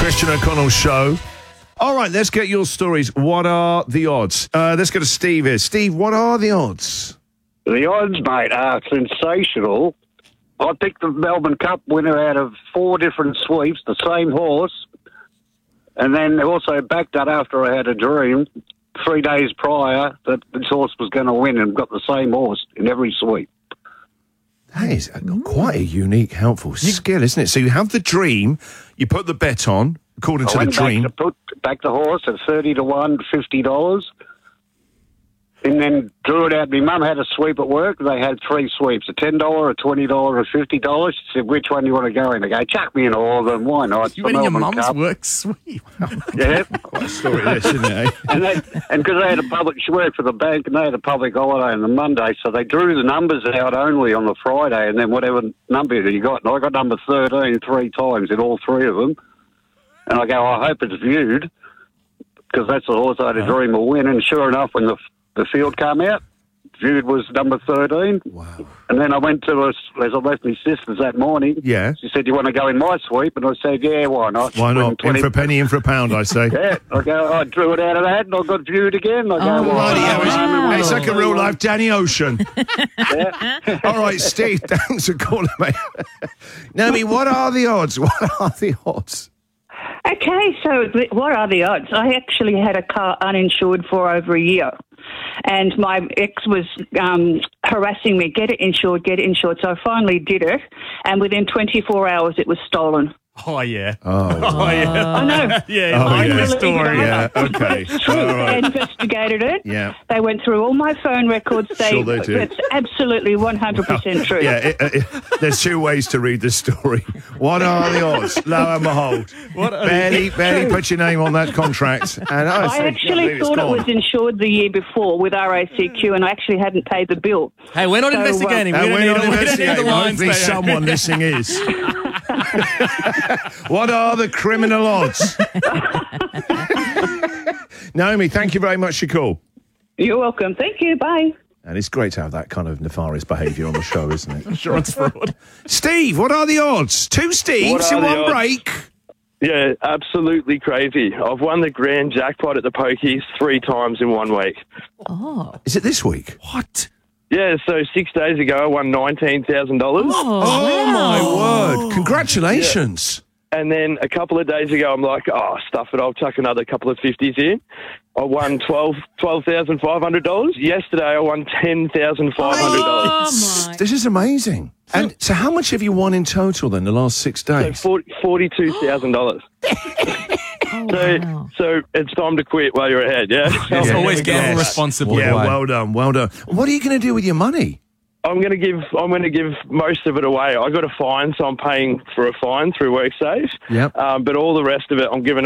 Christian O'Connell Show. All right, let's get your stories. What are the odds? Let's go to Steve here. Steve, what are the odds? The odds, mate, are sensational. I picked the Melbourne Cup winner out of 4 different sweeps, the same horse, and then also backed that after I had a dream 3 days prior that this horse was going to win and got the same horse in every sweep. That is quite a unique, helpful skill, isn't it? So you have the dream, you put the bet on, according to the dream. I went back the horse at 30 to 1, $50. And then drew it out. My mum had a sweep at work. They had 3 sweeps, a $10, a $20, a $50. She said, which one do you want to go in? I go, chuck me in all of them. Why not? You went in your mum's work sweep. Yeah. Quite a story, this, isn't it? And because they had a public, she worked for the bank and they had a public holiday on the Monday, so they drew the numbers out only on the Friday and then whatever number you got. And I got number 13 3 times in all 3 of them. And I go, I hope it's viewed because that's the horse I had a dream will win. And sure enough, when the field came out, viewed was number 13. Wow. And then I went to as I left my sister's that morning. Yeah. She said, you want to go in my sweep? And I said, yeah, why not? Why not? In for a penny, in for a pound, I say. Yeah. I drew it out of that and I got viewed again. I go, It's like a real life Danny Ocean. Yeah. All right, Steve, thanks for calling, mate. Naomi, what are the odds? What are the odds? Okay, so what are the odds? I actually had a car uninsured for over a year. And my ex was harassing me, get it insured. So I finally did it. And within 24 hours, it was stolen. Oh, yeah. Oh, yeah. I know. Yeah, I like the story. Yeah, okay. All right. They investigated it. Yeah. They went through all my phone records. Sure they did. It's absolutely 100% true. Yeah, there's 2 ways to read this story. What are the odds? Lo and behold. Barely put your name on that contract. And I actually thought it was insured the year before with RACQ, and I actually hadn't paid the bill. Hey, we're not investigating. We don't need investigating. the lines. Hopefully someone listening is. What are the criminal odds? Naomi, thank you very much for your call. You're welcome. Thank you. Bye. And it's great to have that kind of nefarious behaviour on the show, isn't it? Insurance fraud. Steve, what are the odds? 2 Steves in one break. Yeah, absolutely crazy. I've won the grand jackpot at the pokies 3 times in 1 week. Oh. Is it this week? What? Yeah, so 6 days ago I won $19,000. Oh my word. Congratulations. Yeah. And then a couple of days ago, I'm like, stuff it, I'll chuck another couple of 50s in. I won $12,500. Yesterday, I won $10,500. Oh, my. This is amazing. And so how much have you won in total then, the last 6 days? So $42,000. So it's time to quit while you're ahead, yeah? Yes, always gamble responsibly. Yeah, well done. What are you going to do with your money? I'm going to give most of it away. I got a fine, so I'm paying for a fine through WorkSafe. Yep. But all the rest of it, I'm giving